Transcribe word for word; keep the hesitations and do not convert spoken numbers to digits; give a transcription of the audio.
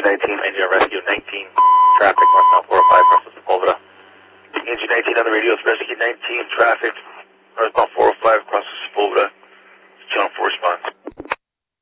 nineteen, Engine Rescue nineteen, traffic northbound four oh five, Russell Sepulveda. Engine nineteen on the radio, it's Rescue nineteen, traffic northbound four oh five,